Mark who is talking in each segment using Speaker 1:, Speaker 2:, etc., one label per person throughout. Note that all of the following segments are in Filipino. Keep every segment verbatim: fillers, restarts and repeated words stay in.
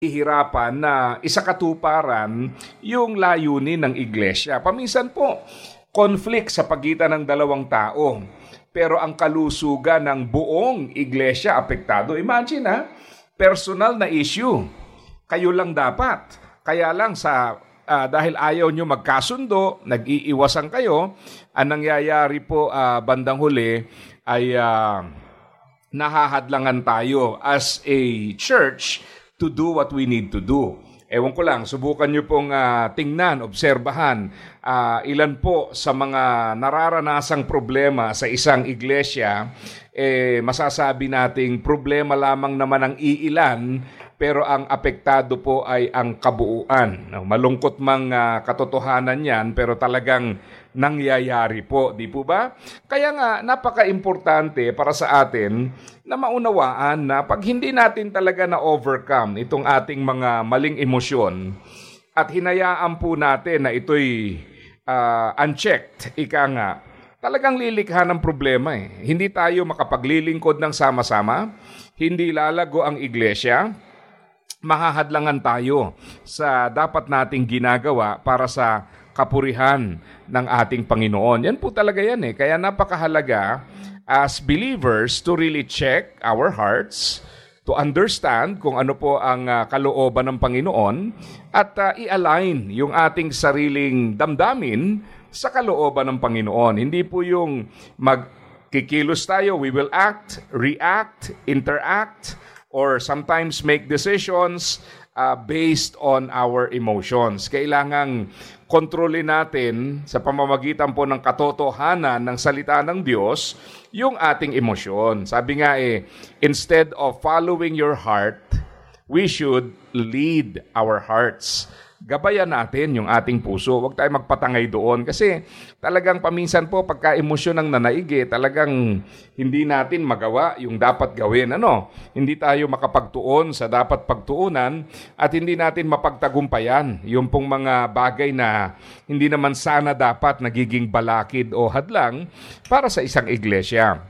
Speaker 1: ihirapan na isakatuparan yung layunin ng iglesia. Paminsan po, conflict sa pagitan ng dalawang tao. Pero ang kalusugan ng buong iglesia apektado. Imagine ha, personal na issue. Kayo lang dapat. Kaya lang sa uh, dahil ayaw nyo magkasundo, nag-iiwasan kayo, ang nangyayari po uh, bandang huli ay uh, nahahadlangan tayo as a church to do what we need to do. Ewan ko lang, subukan nyo pong uh, tingnan, obserbahan, uh, ilan po sa mga nararanasang problema sa isang iglesia, eh, masasabi nating problema lamang naman ang iilan, pero ang apektado po ay ang kabuuan. Malungkot mang uh, katotohanan yan, pero talagang nangyayari po, di po ba? Kaya nga, napaka-importante para sa atin na maunawaan na pag hindi natin talaga na-overcome itong ating mga maling emosyon at hinayaan po natin na ito'y uh, unchecked, ika nga, talagang lilikha ng problema eh. Hindi tayo makapaglilingkod ng sama-sama, hindi lalago ang iglesia, mahahadlangan tayo sa dapat nating ginagawa para sa kapurihan ng ating Panginoon. Yan po talaga yan eh. Kaya napakahalaga as believers to really check our hearts, to understand kung ano po ang uh, kalooban ng Panginoon at uh, i-align yung ating sariling damdamin sa kalooban ng Panginoon. Hindi po yung magkikilos tayo, we will act, react, interact, or sometimes make decisions uh, based on our emotions. Kailangang kontrolin natin sa pamamagitan po ng katotohanan ng salita ng Diyos yung ating emosyon. Sabi nga eh, instead of following your heart, we should lead our hearts. Gabayan natin yung ating puso. Huwag tayo magpatangay doon. Kasi talagang paminsan po, pagka emosyon ng nanaig, talagang hindi natin magawa yung dapat gawin. Ano? Hindi tayo makapagtuon sa dapat pagtuunan at hindi natin mapagtagumpayan yung pong mga bagay na hindi naman sana dapat nagiging balakid o hadlang para sa isang iglesia.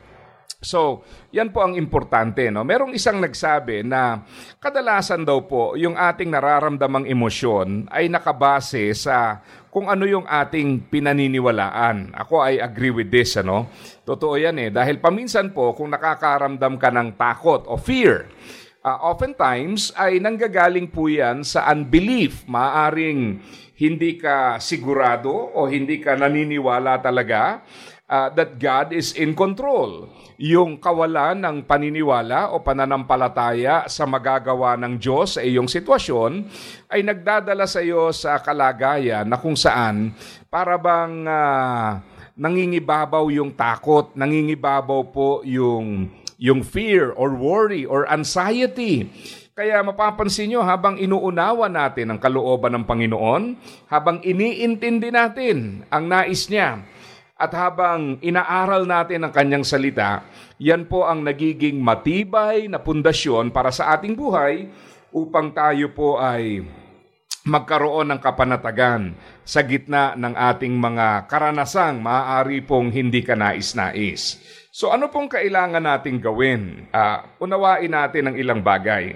Speaker 1: So, yan po ang importante, no? Merong isang nagsabi na kadalasan daw po yung ating nararamdamang emosyon ay nakabase sa kung ano yung ating pinaniniwalaan. Ako ay agree with this, ano? Totoo yan eh. Dahil paminsan po kung nakakaramdam ka ng takot o fear, uh, oftentimes ay nanggagaling po yan sa unbelief. Maaring hindi ka sigurado o hindi ka naniniwala talaga Uh, that God is in control. Yung kawalan ng paniniwala o pananampalataya sa magagawa ng Diyos sa iyong sitwasyon ay nagdadala sa iyo sa kalagayan na kung saan para bang uh, nangingibabaw yung takot, nangingibabaw po yung, yung fear or worry or anxiety. Kaya mapapansin nyo, habang inuunawa natin ang kalooban ng Panginoon, habang iniintindi natin ang nais niya, at habang inaaral natin ang kanyang salita, yan po ang nagiging matibay na pundasyon para sa ating buhay upang tayo po ay magkaroon ng kapanatagan sa gitna ng ating mga karanasang maaari pong hindi ka nais-nais. So ano pong kailangan nating gawin? Uh, unawain natin ang ilang bagay.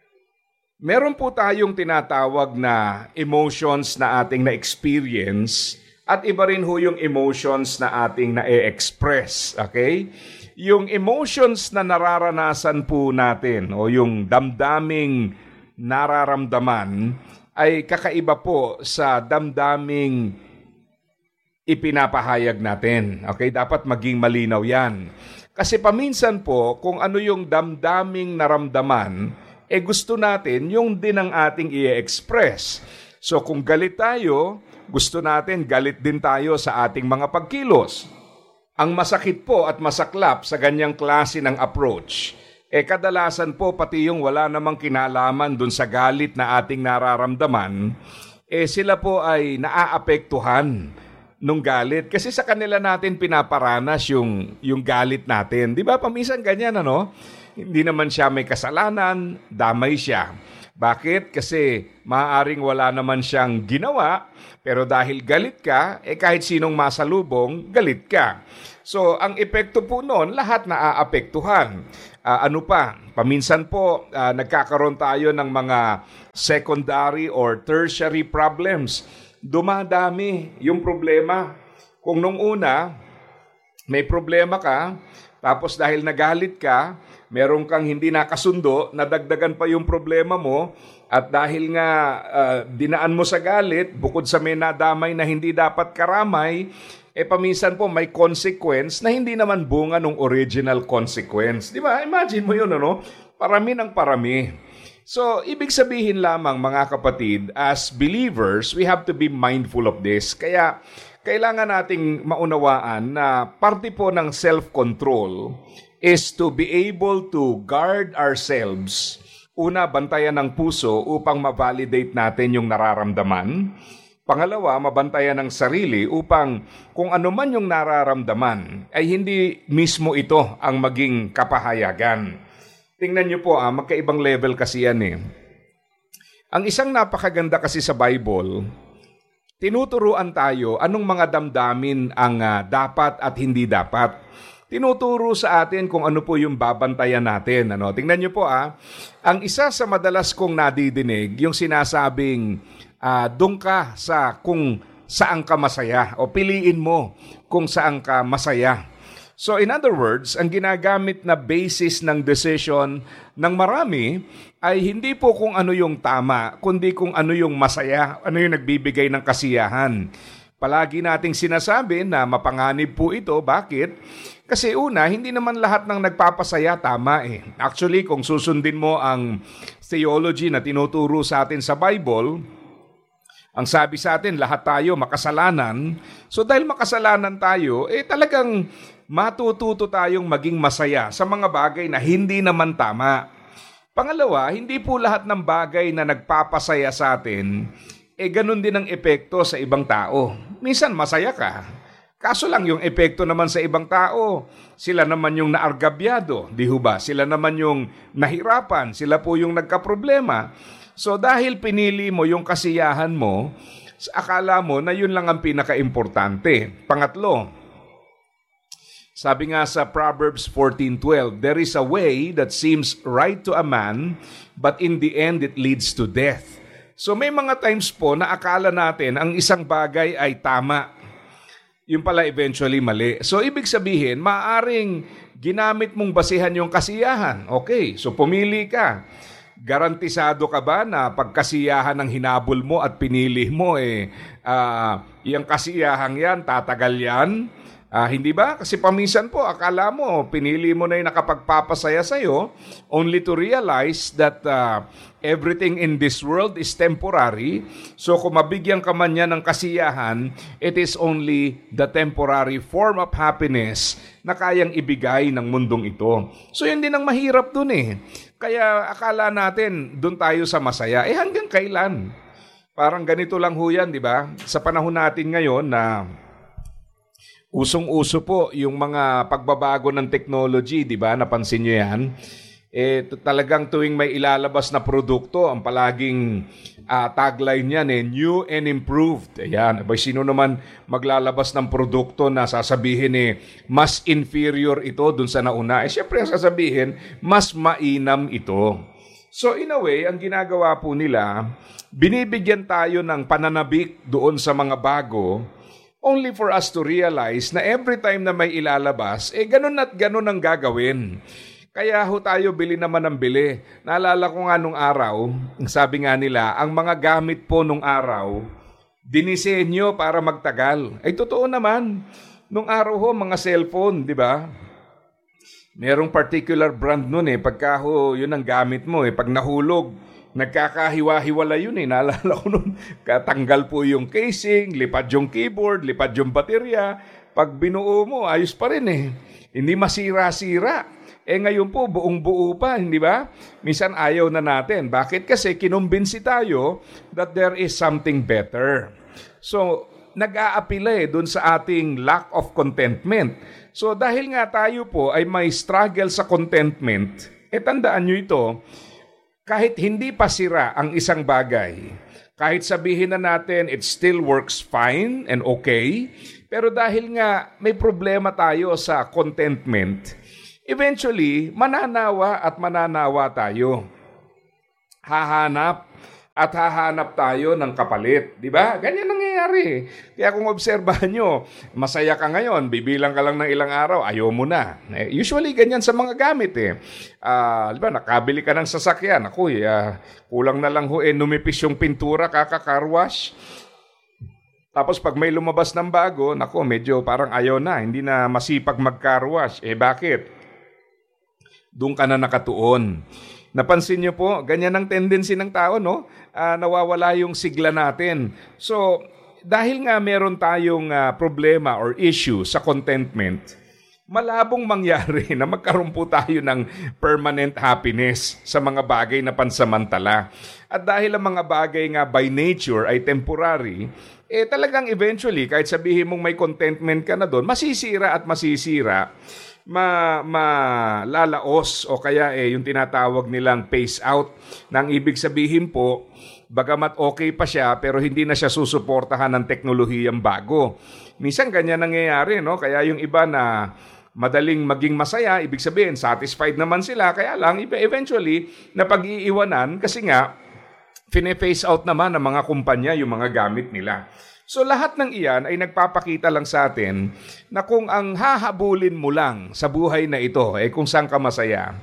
Speaker 1: Meron po tayong tinatawag na emotions na ating na-experience at iba rin ho yung emotions na ating na-e-express, okay? Yung emotions na nararanasan po natin o yung damdaming nararamdaman ay kakaiba po sa damdaming ipinapahayag natin. Okay? Dapat maging malinaw yan. Kasi paminsan po, kung ano yung damdaming naramdaman, eh gusto natin yung din ang ating i-express. So kung galit tayo, gusto natin galit din tayo sa ating mga pagkilos. Ang masakit po at masaklap sa ganyang klase ng approach, eh kadalasan po pati yung wala namang kinalaman dun sa galit na ating nararamdaman, eh sila po ay naaapektuhan nung galit. Kasi sa kanila natin pinaparanas yung, yung galit natin. Di ba? Paminsan ganyan, ano? Hindi naman siya may kasalanan, damay siya. Bakit? Kasi maaaring wala naman siyang ginawa, pero dahil galit ka, eh kahit sinong masalubong, galit ka. So, ang epekto po noon, lahat naaapektuhan. Uh, ano pa? Paminsan po, uh, nagkakaroon tayo ng mga secondary or tertiary problems. Dumadami yung problema. Kung nung una, may problema ka, tapos dahil nagalit ka, meron kang hindi nakasundo, nadagdagan pa yung problema mo, at dahil nga uh, dinaan mo sa galit, bukod sa may nadamay na hindi dapat karamay, eh paminsan po may consequence na hindi naman bunga ng original consequence. Di ba? Imagine mo yun, ano? Parami ng parami. So, ibig sabihin lamang mga kapatid, as believers, we have to be mindful of this. Kaya, kailangan nating maunawaan na parte po ng self-control is to be able to guard ourselves. Una, bantayan ng puso upang ma-validate natin yung nararamdaman. Pangalawa, mabantayan ng sarili upang kung ano man yung nararamdaman ay hindi mismo ito ang maging kapahayagan. Tingnan niyo po, ah, magkaibang level kasi yan eh. Ang isang napakaganda kasi sa Bible, tinuturuan tayo anong mga damdamin ang uh, dapat at hindi dapat. Tinuturo sa atin kung ano po yung babantayan natin. Ano? Tingnan niyo po, ah, ang isa sa madalas kong nadidinig, yung sinasabing, Uh, doon ka sa kung saan ka masaya o piliin mo kung saan ka masaya. So in other words, ang ginagamit na basis ng decision ng marami ay hindi po kung ano yung tama, kundi kung ano yung masaya, ano yung nagbibigay ng kasiyahan. Palagi nating sinasabi na mapanganib po ito. Bakit? Kasi una, hindi naman lahat ng nagpapasaya tama eh. Actually, kung susundin mo ang theology na tinuturo sa atin sa Bible, ang sabi sa atin, lahat tayo makasalanan. So dahil makasalanan tayo, eh talagang matututo tayong maging masaya sa mga bagay na hindi naman tama. Pangalawa, hindi po lahat ng bagay na nagpapasaya sa atin, eh ganun din ang epekto sa ibang tao. Minsan masaya ka. Kaso lang yung epekto naman sa ibang tao, sila naman yung naargabyado, di ho ba? Sila naman yung nahirapan, sila po yung nagkaproblema. So dahil pinili mo yung kasiyahan mo, akala mo na yun lang ang pinaka-importante. Pangatlo, sabi nga sa Proverbs fourteen twelve, there is a way that seems right to a man, but in the end it leads to death. So may mga times po na akala natin ang isang bagay ay tama. Yung pala eventually mali. So ibig sabihin, maaring ginamit mong basihan yung kasiyahan. Okay, so pumili ka. Garantisado ka ba na pagkasiyahan ng hinabol mo at pinili mo, eh, uh, yung kasiyahang yan, tatagal yan? Uh, hindi ba? Kasi paminsan po, akala mo, pinili mo na yung nakapagpapasaya sa'yo, only to realize that uh, everything in this world is temporary. So kung mabigyan ka man yan ng kasiyahan, it is only the temporary form of happiness na kayang ibigay ng mundong ito. So yun din ang mahirap dun eh. Kaya akala natin, doon tayo sa masaya. Eh hanggang kailan? Parang ganito lang ho yan, di ba? Sa panahon natin ngayon na usong-uso po yung mga pagbabago ng technology, di ba? Napansin nyo yan? Eh, talagang tuwing may ilalabas na produkto, ang palaging uh, tagline niyan eh, new and improved. Ayan, abay, sino naman maglalabas ng produkto na sasabihin eh, mas inferior ito dun sa nauna? Eh, syempre ang sasabihin, mas mainam ito. So in a way, ang ginagawa po nila, binibigyan tayo ng pananabik doon sa mga bago, only for us to realize na every time na may ilalabas, eh ganun at ganun ang gagawin. Kaya ho tayo bili naman ng bili. Naalala ko nga nung araw, sabi nga nila, ang mga gamit po nung araw, dinisenyo para magtagal. Ay totoo naman. Nung araw ho, mga cellphone, di ba? Merong particular brand nun eh. Pagka ho, yun ang gamit mo eh. Pag nahulog, nagkakahiwa-hiwala yun eh. Naalala ko nun, katanggal po yung casing, lipad yung keyboard, lipad yung baterya. Pag binuo mo, ayos pa rin eh. Hindi masira-sira. Eh ngayon po, buong-buo pa, hindi ba? Minsan ayaw na natin. Bakit? Kasi kinumbinsi tayo that there is something better. So, nag-aapila eh dun sa ating lack of contentment. So, dahil nga tayo po ay may struggle sa contentment, eh tandaan nyo ito, kahit hindi pa sira ang isang bagay, kahit sabihin na natin it still works fine and okay, pero dahil nga may problema tayo sa contentment, eventually, mananawa at mananawa tayo. Hahanap at hahanap tayo ng kapalit. Di ba? Ganyan nangyayari. Kaya kung obserbahan nyo, masaya ka ngayon, bibilang ka lang ng ilang araw, ayaw mo na. Eh, usually, ganyan sa mga gamit eh. Uh, di ba, nakabili ka ng sasakyan. Ako, uh, kulang na lang ho eh, numipis yung pintura, kaka-carwash. Tapos pag may lumabas ng bago, nako, medyo parang ayaw na, hindi na masipag mag-carwash. Eh bakit? Doon ka na nakatuon. Napansin niyo po, ganyan ang tendency ng tao, no? Uh, nawawala yung sigla natin. So, dahil nga meron tayong uh, problema or issue sa contentment, malabong mangyari na magkaroon po tayo ng permanent happiness sa mga bagay na pansamantala. At dahil ang mga bagay nga by nature ay temporary, eh talagang eventually, kahit sabihin mong may contentment ka na doon, masisira at masisira, ma malalaos o kaya eh yung tinatawag nilang phase out. Nang ibig sabihin po, bagamat okay pa siya pero hindi na siya susuportahan ng teknolohiyang bago. Minsan ganyan nangyayari, no? Kaya yung iba na madaling maging masaya, ibig sabihin satisfied naman sila, kaya lang eventually napag-iiwanan kasi nga fine-phase out naman ng mga kumpanya yung mga gamit nila. So lahat ng iyan ay nagpapakita lang sa atin na kung ang hahabulin mo lang sa buhay na ito, eh kung saan ka masaya.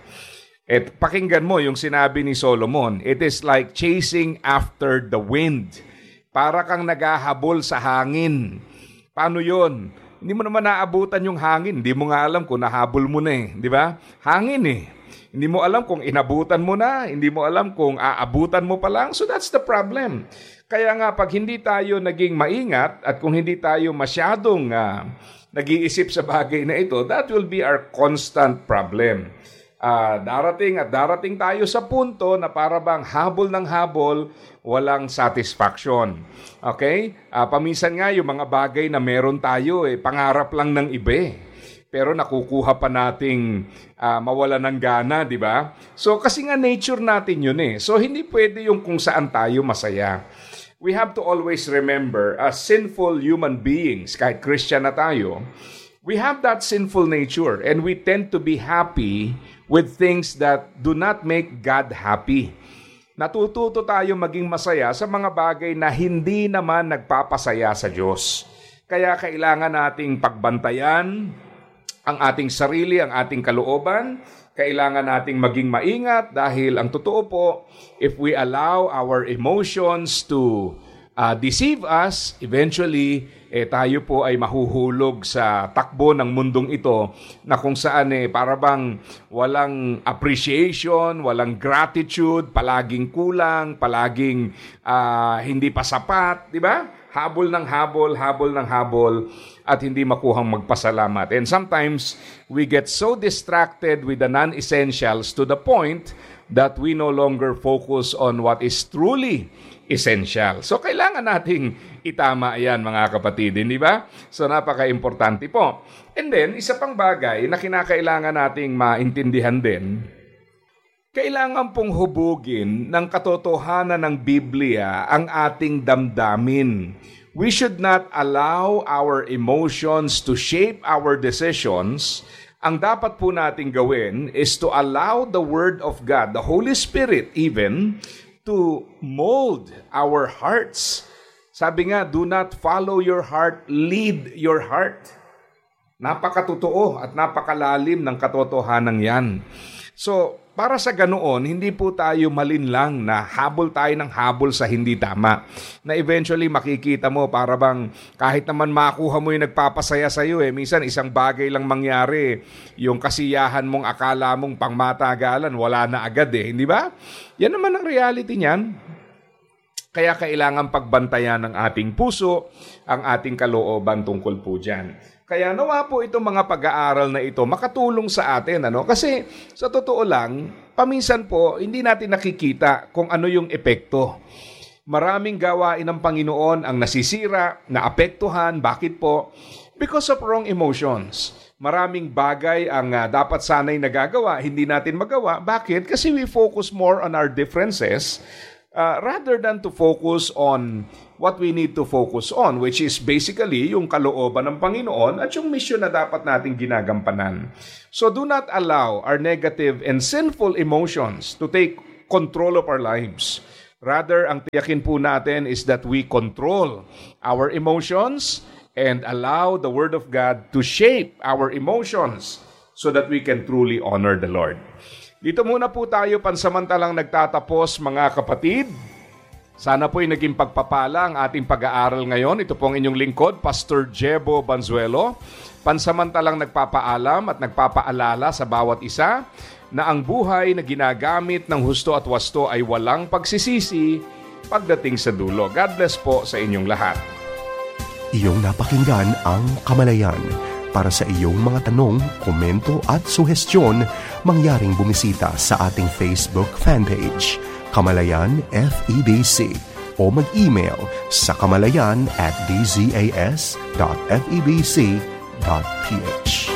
Speaker 1: At pakinggan mo yung sinabi ni Solomon, it is like chasing after the wind. Para kang naghahabol sa hangin. Paano yun? Hindi mo naman naabutan yung hangin. Hindi mo nga alam kung nahabol mo na eh. Di ba? Hangin eh. Hindi mo alam kung inabutan mo na. Hindi mo alam kung aabutan mo pa lang. So that's the problem. Kaya nga pag hindi tayo naging maingat at kung hindi tayo masyadong uh, nag-iisip sa bagay na ito, that will be our constant problem. Uh, darating at darating tayo sa punto na para bang habol ng habol, walang satisfaction. Okay? Uh, paminsan nga yung mga bagay na meron tayo, eh, pangarap lang ng iba. Pero nakukuha pa nating uh, mawala ng gana, di ba? So kasi nga nature natin yun eh. So hindi pwede yung kung saan tayo masaya. We have to always remember, as sinful human beings, kahit Christian na tayo, we have that sinful nature and we tend to be happy with things that do not make God happy. Natututo tayo maging masaya sa mga bagay na hindi naman nagpapasaya sa Diyos. Kaya kailangan nating pagbantayan ang ating sarili, ang ating kalooban. Kailangan nating maging maingat dahil ang totoo po, if we allow our emotions to uh, deceive us, eventually, eh, tayo po ay mahuhulog sa takbo ng mundong ito na kung saan eh, para bang walang appreciation, walang gratitude, palaging kulang, palaging uh, hindi pa sapat, di ba? Habol ng habol, habol ng habol, at hindi makuhang magpasalamat. And sometimes, we get so distracted with the non-essentials to the point that we no longer focus on what is truly essential. So, kailangan nating itama yan, mga kapatid, hindi ba? So, napaka-importante po. And then, isa pang bagay na kinakailangan nating maintindihan din, kailangan pong hubugin ng katotohanan ng Biblia ang ating damdamin. We should not allow our emotions to shape our decisions. Ang dapat po nating gawin is to allow the Word of God, the Holy Spirit even, to mold our hearts. Sabi nga, do not follow your heart, lead your heart. Napakatotoo at napakalalim ng katotohanan yan. So, para sa ganoon, hindi po tayo malinlang na habol tayo ng habol sa hindi tama. Na eventually makikita mo para bang kahit naman makuha mo yung nagpapasaya sa iyo, eh, minsan isang bagay lang mangyari, yung kasiyahan mong akala mong pangmatagalan, wala na agad eh, hindi ba? Yan naman ang reality niyan. Kaya kailangan pagbantayan ng ating puso, ang ating kalooban tungkol po dyan. Kaya nawa po itong mga pag-aaral na ito makatulong sa atin. Ano? Kasi sa totoo lang, paminsan po, hindi natin nakikita kung ano yung epekto. Maraming gawain ng Panginoon ang nasisira, naapektuhan. Bakit po? Because of wrong emotions. maraming bagay ang uh, dapat sana'y nagagawa, hindi natin magawa. Bakit? Kasi we focus more on our differences uh, rather than to focus on what we need to focus on, which is basically yung kalooban ng Panginoon at yung mission na dapat nating ginagampanan. So do not allow our negative and sinful emotions to take control of our lives. Rather, ang tiyakin po natin is that we control our emotions and allow the Word of God to shape our emotions so that we can truly honor the Lord. Dito muna po tayo pansamantalang nagtatapos, mga kapatid. Sana po'y naging pagpapala ang ating pag-aaral ngayon. Ito pong inyong lingkod, Pastor Jebo Banzuelo. Pansamantalang nagpapaalam at nagpapaalala sa bawat isa na ang buhay na ginagamit ng husto at wasto ay walang pagsisisi pagdating sa dulo. God bless po sa inyong lahat.
Speaker 2: Iyong napakinggan ang Kamalayan. Para sa iyong mga tanong, komento at suhestyon, mangyaring bumisita sa ating Facebook fanpage, Kamalayan F E B C, o mag-email sa kamalayan at d z a s dot f e b c dot p h.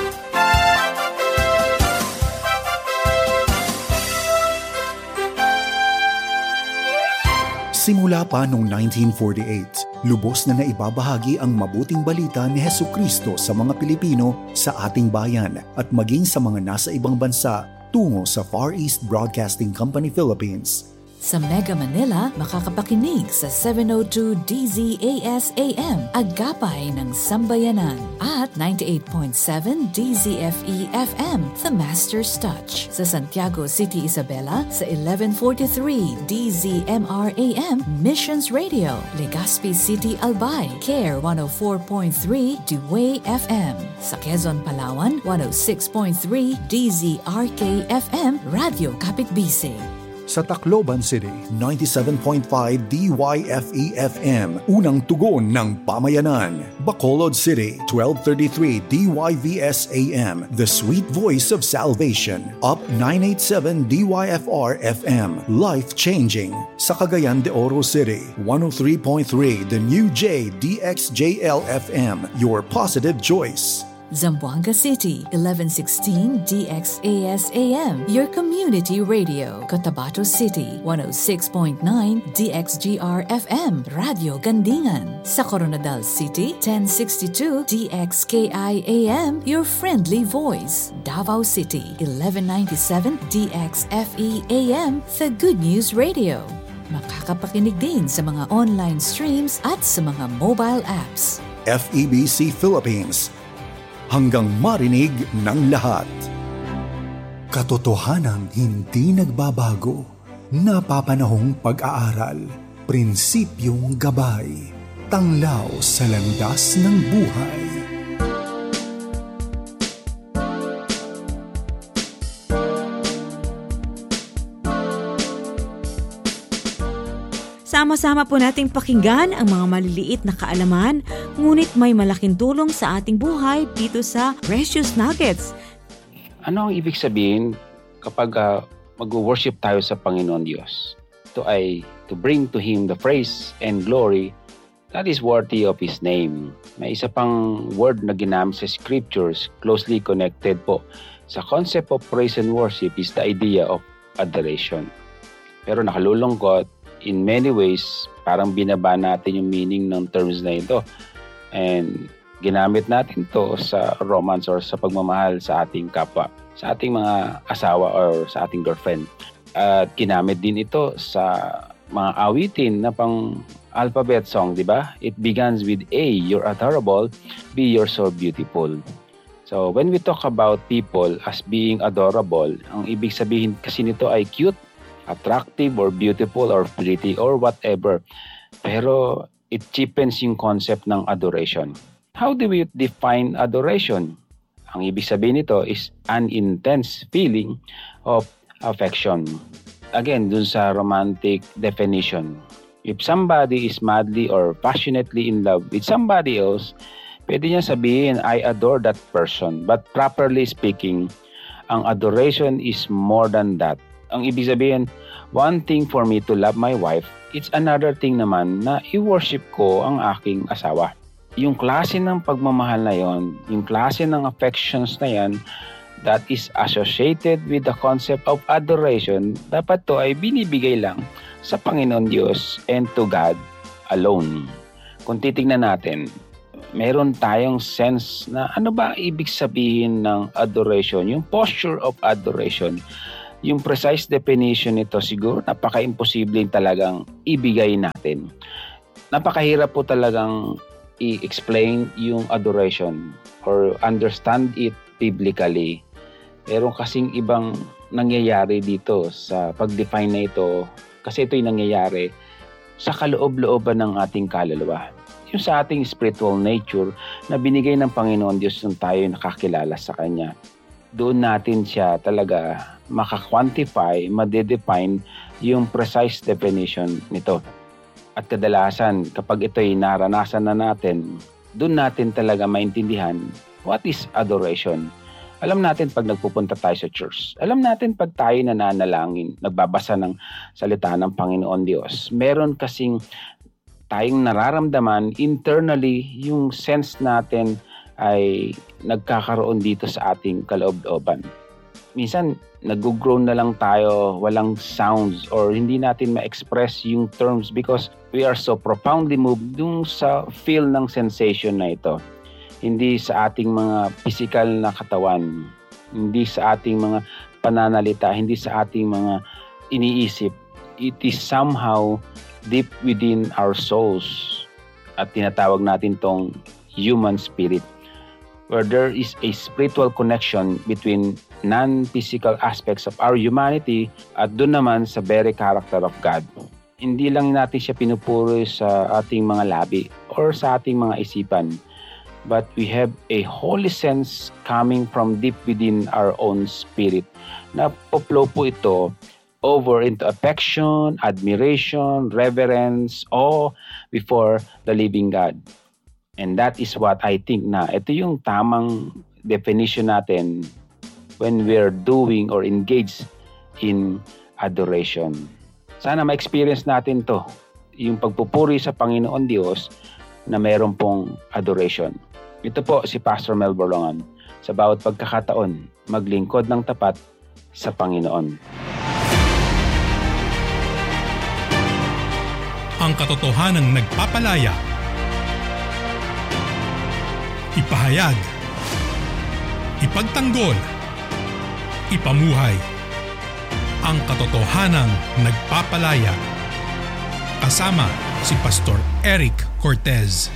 Speaker 3: Simula pa noong nineteen forty-eight, lubos na naibabahagi ang mabuting balita ni Hesukristo sa mga Pilipino sa ating bayan at maging sa mga nasa ibang bansa tungo sa Far East Broadcasting Company Philippines.
Speaker 4: Sa Mega Manila, makakapakinig sa seven oh two D Z A S A M, Agapay ng Sambayanan, at ninety-eight point seven D Z F E F M, The Master's Touch. Sa Santiago City, Isabela, sa eleven forty-three D Z M R A M, Missions Radio. Legazpi City, Albay, Care one oh four point three Dewey F M. Sa Quezon, Palawan, one oh six point three D Z R K F M, Radio Kapitbisig.
Speaker 3: Sa Tacloban City, ninety-seven point five D Y F E F M, unang tugon ng pamayanan. Bacolod City, twelve thirty-three D Y V S A M, the sweet voice of salvation. Up nine eighty-seven D Y F R F M, life-changing. Sa Cagayan de Oro City, one oh three point three The New J D X J L F M, your positive choice.
Speaker 4: Zamboanga City, eleven sixteen D X A S A M, your community radio. Cotabato City, one oh six point nine D X G R F M, Radio Gandingan. Sa Coronadal City, ten sixty-two D X K I A M, your friendly voice. Davao City, eleven ninety-seven D X F E A M, the Good News Radio. Makakapakinig din sa mga online streams at sa mga mobile apps.
Speaker 3: F E B C Philippines, hanggang marinig ng lahat. Katotohanang hindi nagbabago, napapanahong pag-aaral, prinsipyong gabay, tanglaw sa landas ng buhay.
Speaker 5: Sama-sama po nating pakinggan ang mga maliliit na kaalaman, ngunit may malaking tulong sa ating buhay dito sa Precious Nuggets.
Speaker 6: Ano ang ibig sabihin kapag uh, mag-worship tayo sa Panginoon Diyos? Ito ay to bring to Him the praise and glory that is worthy of His name. May isa pang word na ginamit sa scriptures closely connected po sa concept of praise and worship is the idea of adoration. Pero nakalulungkot, in many ways, parang binaba natin yung meaning ng terms na ito. And ginamit natin to sa romance or sa pagmamahal sa ating kapwa, sa ating mga asawa or sa ating girlfriend. At ginamit din ito sa mga awitin na pang alphabet song, di ba? It begins with A, you're adorable, B, you're so beautiful. So when we talk about people as being adorable, ang ibig sabihin kasi nito ay cute, attractive or beautiful or pretty or whatever. Pero it cheapens yung concept ng adoration. How do we define adoration? Ang ibig sabihin nito is an intense feeling of affection. Again, dun sa romantic definition. If somebody is madly or passionately in love with somebody else, pwede niya sabihin, I adore that person. But properly speaking, ang adoration is more than that. Ang ibig sabihin, one thing for me to love my wife, it's another thing naman na i-worship ko ang aking asawa. yung klase ng pagmamahal na yon, yung klase ng affections na yan, that is associated with the concept of adoration, dapat to ay binibigay lang sa Panginoon Diyos and to God alone. Kung titingnan natin, meron tayong sense na ano ba ibig sabihin ng adoration, yung posture of adoration. Yung precise definition nito siguro napaka-imposible talagang ibigay natin. Napakahirap po talagang i-explain yung adoration or understand it biblically. Meron kasing ibang nangyayari dito sa pag-define na ito kasi ito'y nangyayari sa kaloob-looban ng ating kaluluwa. Yung sa ating spiritual nature na binigay ng Panginoon Diyos nung tayo nakakilala sa Kanya. Doon natin siya talaga maka-quantify, ma-define yung precise definition nito. At kadalasan, kapag ito'y naranasan na natin, doon natin talaga maintindihan what is adoration. Alam natin pag nagpupunta tayo sa church. Alam natin pag tayo nananalangin, nagbabasa ng salita ng Panginoon Diyos. Meron kasing tayong nararamdaman internally, yung sense natin ay nagkakaroon dito sa ating kaloob-looban. Minsan, nag-groan na lang tayo, walang sounds, or hindi natin ma-express yung terms because we are so profoundly moved dun sa feel ng sensation na ito. Hindi sa ating mga physical na katawan, hindi sa ating mga pananalita, hindi sa ating mga iniisip. It is somehow deep within our souls at tinatawag natin tong human spirit, where there is a spiritual connection between non-physical aspects of our humanity at doon naman sa very character of God. Hindi lang natin siya pinupuri sa ating mga labi or sa ating mga isipan, but we have a holy sense coming from deep within our own spirit na poplo po ito over into affection, admiration, reverence, awe before the living God. And that is what I think na ito yung tamang definition natin when we're doing or engaged in adoration. Sana ma-experience natin to, yung pagpupuri sa Panginoon Diyos na mayroon pong adoration. Ito po si Pastor Mel Borlongan. Sa bawat pagkakataon, maglingkod ng tapat sa Panginoon.
Speaker 7: Ang katotohanang nagpapalaya. Ipahayag. Ipagtanggol. Ipamuhay. Ang katotohanang nagpapalaya. Kasama si Pastor Eric Cortez.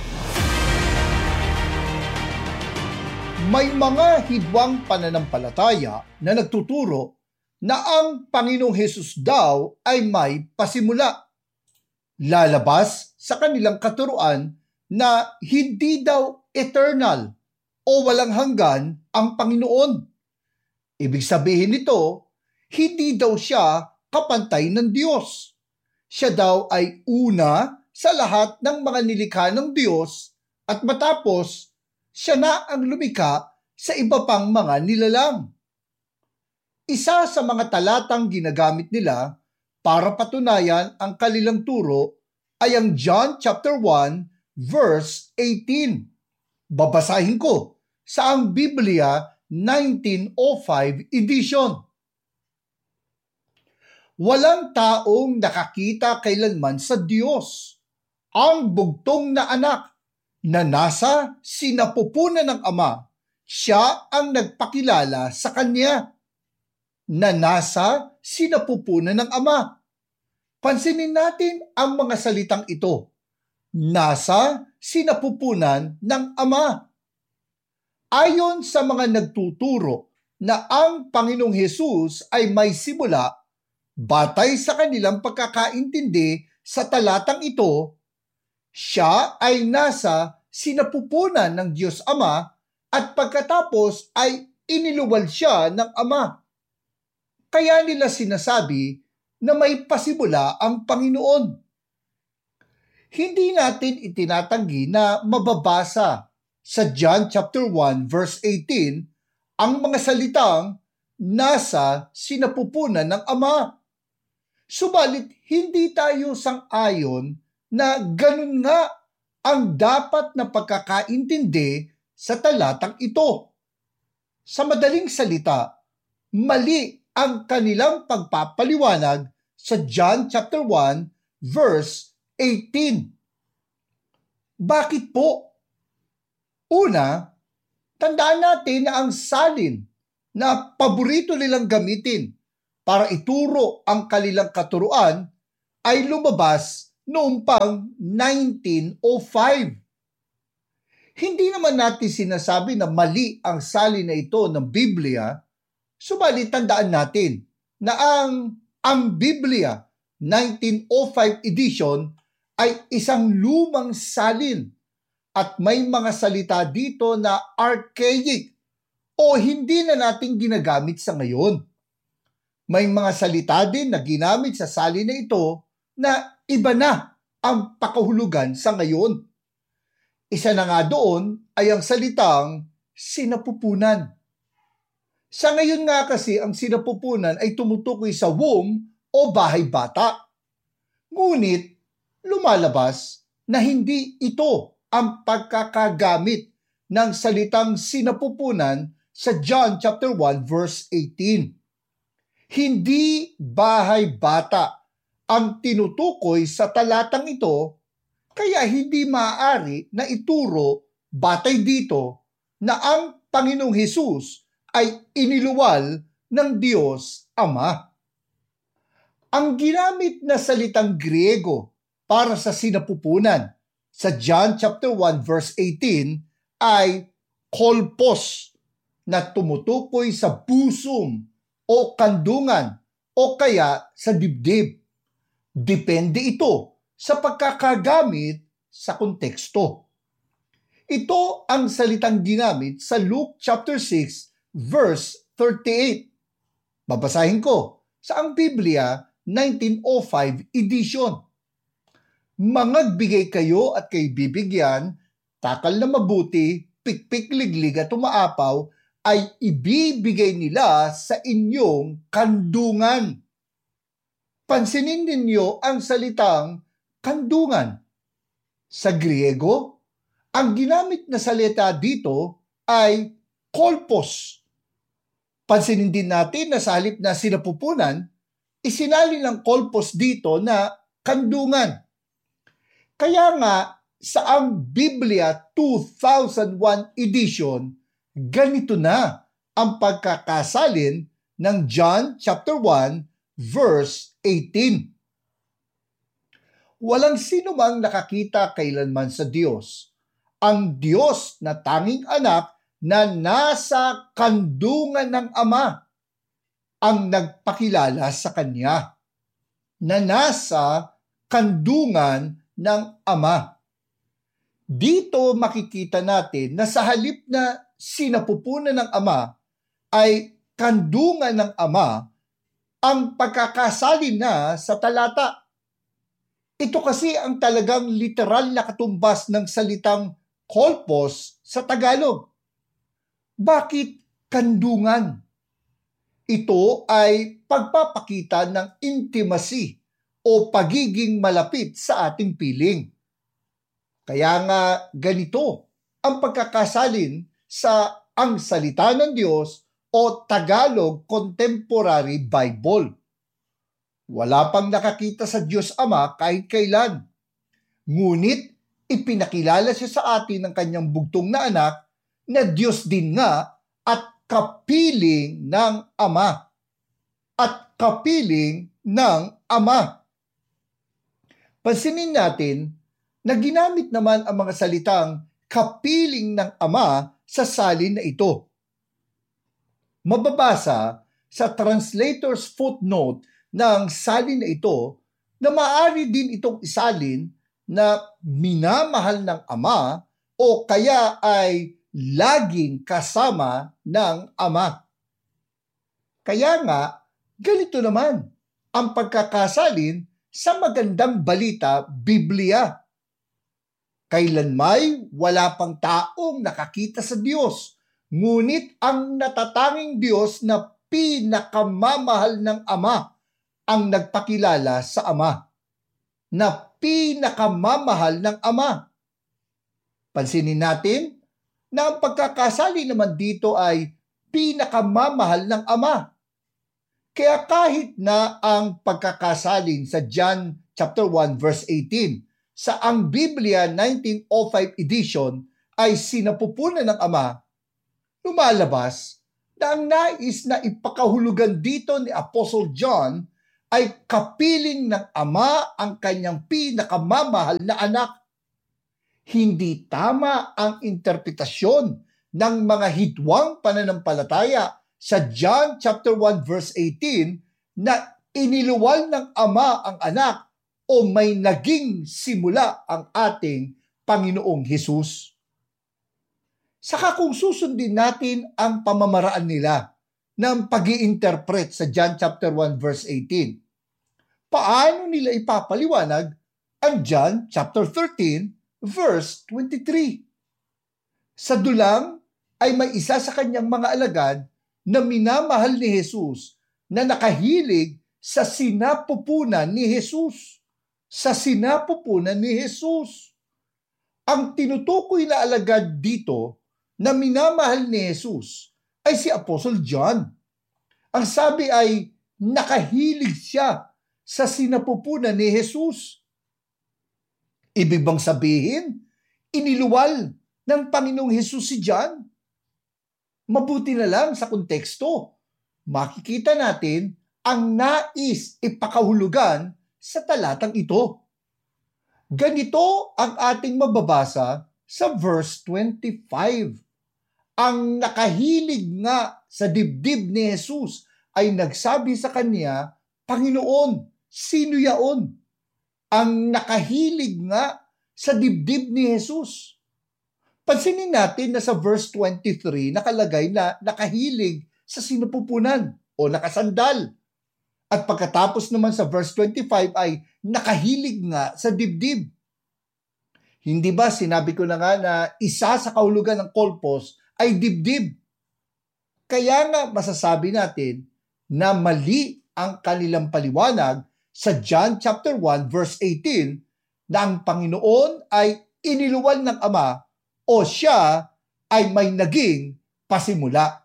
Speaker 8: May mga hidwang pananampalataya na nagtuturo na ang Panginoong Hesus daw ay may pasimula. Lalabas sa kanilang katuruan na hindi daw eternal o walang hanggan ang Panginoon. Ibig sabihin nito, hindi daw siya kapantay ng Diyos. Siya daw ay una sa lahat ng mga nilikha ng Diyos at matapos, siya na ang lumikha sa iba pang mga nilalang. Isa sa mga talatang ginagamit nila para patunayan ang kanilang turo ay ang John chapter one verse eighteen. Babasahin ko sa ang Biblia nineteen oh five edition. Walang taong nakakita kailanman sa Diyos. Ang bugtong na anak na nasa sinapupunan ng Ama, siya ang nagpakilala sa Kanya. Na nasa sinapupunan ng Ama. Pansinin natin ang mga salitang ito. Nasa sinapupunan ng Ama. Ayon sa mga nagtuturo na ang Panginoong Hesus ay may simula, batay sa kanilang pagkakaintindi sa talatang ito, siya ay nasa sinapupunan ng Diyos Ama at pagkatapos ay iniluwal siya ng Ama. Kaya nila sinasabi na may pasimula ang Panginoon. Hindi natin itinatanggi na mababasa sa John chapter one verse eighteen ang mga salitang nasa sinapupunan ng Ama. Subalit hindi tayo sang-ayon na ganun nga ang dapat na pagkakaintindi sa talatang ito. Sa madaling salita, mali ang kanilang pagpapaliwanag sa John chapter one verse eighteen. Bakit po? Una, tandaan natin na ang salin na paborito nilang gamitin para ituro ang kanilang katuruan ay lumabas noong pang nineteen oh five. Hindi naman natin sinasabi na mali ang salin na ito ng Biblia, subalit tandaan natin na ang, ang Biblia nineteen oh five edition ay isang lumang salin at may mga salita dito na archaic o hindi na natin ginagamit sa ngayon. May mga salita din na ginamit sa salin na ito na iba na ang pakahulugan sa ngayon. Isa na nga doon ay ang salitang sinapupunan. Sa ngayon nga kasi ang sinapupunan ay tumutukoy sa womb o bahay bata. Ngunit lumalabas na hindi ito ang pagkakagamit ng salitang sinapupunan sa John chapter one verse eighteen. Hindi bahay bata ang tinutukoy sa talatang ito, kaya hindi maaari na ituro batay dito na ang Panginoong Hesus ay iniluwal ng Diyos Ama. Ang ginamit na salitang Griego para sa sinapupunan sa John chapter one verse eighteen ay kolpos na tumutukoy sa busum o kandungan o kaya sa dibdib. Depende ito sa pagkakagamit sa konteksto. Ito ang salitang ginamit sa Luke chapter six verse thirty-eight. Babasahin ko sa ang Biblia nineteen oh five edition. Mangagbigay kayo at kay bibigyan, takal na mabuti, pikpik liglig at umaapaw, ay ibibigay nila sa inyong kandungan. Pansinin ninyo ang salitang kandungan. Sa Griego, ang ginamit na salita dito ay kolpos. Pansinin din natin na sa halip na sinapupunan, isinali ng kolpos dito na kandungan. Kaya nga, sa ang Biblia two thousand one edition, ganito na ang pagkakasalin ng John chapter one verse eighteen. Walang sino mang nakakita kailanman sa Diyos. Ang Diyos na tanging anak na nasa kandungan ng Ama ang nagpakilala sa Kanya. Na nasa kandungan ng Ama. Dito makikita natin na sa halip na sinapupunan ng Ama ay kandungan ng Ama ang pagkakasalin na sa talata. Ito kasi ang talagang literal na katumbas ng salitang kolpos sa Tagalog. Bakit kandungan? Ito ay pagpapakita ng intimacy o pagiging malapit sa ating piling. Kaya nga ganito ang pagkakasalin sa ang salita ng Diyos o Tagalog Contemporary Bible. Wala pang nakakita sa Diyos Ama kahit kailan. Ngunit ipinakilala siya sa atin ng kanyang bugtong na anak na Diyos din nga at kapiling ng Ama. At kapiling ng Ama. Pansinin natin na ginamit naman ang mga salitang kapiling ng Ama sa salin na ito. Mababasa sa translator's footnote ng salin na ito na maaari din itong isalin na minamahal ng Ama o kaya ay laging kasama ng Ama. Kaya nga, ganito naman ang pagkakasalin sa magandang balita Biblia. Kailanmay wala pang taong nakakita sa Diyos, ngunit ang natatanging Diyos na pinakamamahal ng Ama ang nagpakilala sa Ama. Na pinakamamahal ng Ama. Pansinin natin na ang pagkakasali naman dito ay pinakamamahal ng Ama. Kaya kahit na ang pagkakasalin sa John chapter one verse eighteen sa ang Biblia nineteen oh five edition ay sinapupunan ng Ama, lumalabas na ang nais na ipakahulugan dito ni Apostle John ay kapiling ng Ama ang kanyang pinakamamahal na anak. Hindi tama ang interpretasyon ng mga hidwang pananampalataya sa John chapter one verse eighteen na iniluwal ng Ama ang anak o may naging simula ang ating Panginoong Hesus. Saka kung susundin natin ang pamamaraan nila ng pag-i-interpret sa John chapter one verse eighteen, paano nila ipapaliwanag ang John chapter thirteen verse twenty-three? Sa dulang ay may isa sa kanyang mga alagad na minamahal ni Jesus na nakahilig sa sinapupunan ni Jesus. Sa sinapupunan ni Jesus. Ang tinutukoy na alagad dito na minamahal ni Jesus ay si Apostle John. Ang sabi ay nakahilig siya sa sinapupunan ni Jesus. Ibig bang sabihin, iniluwal ng Panginoong Jesus si John? Mabuti na lang sa konteksto, makikita natin ang nais ipakahulugan sa talatang ito. Ganito ang ating mababasa sa verse twenty-five. Ang nakahilig nga sa dibdib ni Jesus ay nagsabi sa kanya, Panginoon, sino yaon? Ang nakahilig nga sa dibdib ni Jesus. Pansinin natin na sa verse twenty-three nakalagay na nakahilig sa sinapupunan o nakasandal. At pagkatapos naman sa verse twenty-five ay nakahilig nga sa dibdib. Hindi ba sinabi ko na nga na isa sa kahulugan ng kolpos ay dibdib? Kaya nga masasabi natin na mali ang kanilang paliwanag sa John chapter one verse eighteen na ang Panginoon ay iniluwal ng Ama o siya ay may naging pasimula.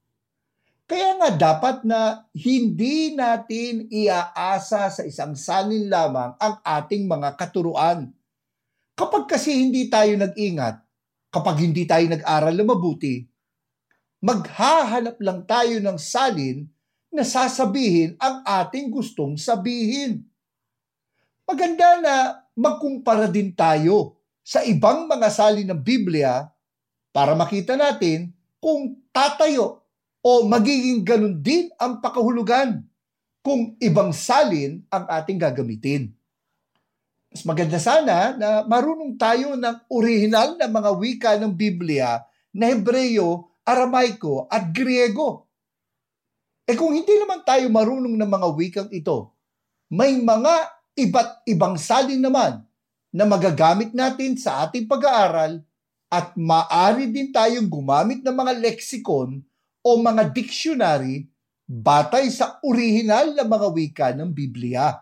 Speaker 8: Kaya nga dapat na hindi natin iaasa sa isang salin lamang ang ating mga katuruan. Kapag kasi hindi tayo nag-ingat, kapag hindi tayo nag-aral na mabuti, maghahanap lang tayo ng salin na sasabihin ang ating gustong sabihin. Maganda na magkumpara din tayo sa ibang mga salin ng Biblia para makita natin kung tatayo o magiging ganun din ang pakahulugan kung ibang salin ang ating gagamitin. Mas maganda sana na marunong tayo ng orihinal na mga wika ng Biblia na Hebreo, Aramaiko at Griego. E kung hindi naman tayo marunong ng mga wikang ito, may mga iba't ibang salin naman na magagamit natin sa ating pag-aaral at maaari din tayong gumamit ng mga leksikon o mga dictionary batay sa orihinal na mga wika ng Biblia.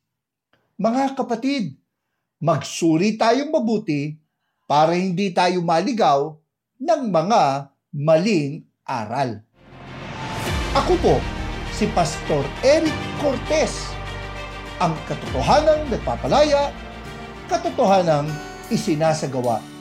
Speaker 8: Mga kapatid, magsuri tayong mabuti para hindi tayo maligaw ng mga maling aral. Ako po, si Pastor Eric Cortez, ang katotohanang nagpapalaya, katotohanang isinasagawa.